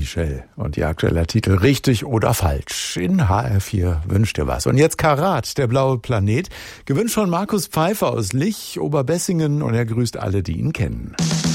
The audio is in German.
Michel und ihr aktueller Titel Richtig oder Falsch. In HR4 wünscht ihr was. Und jetzt Karat, der blaue Planet, gewünscht von Markus Pfeiffer aus Lich, Oberbessingen, und er grüßt alle, die ihn kennen.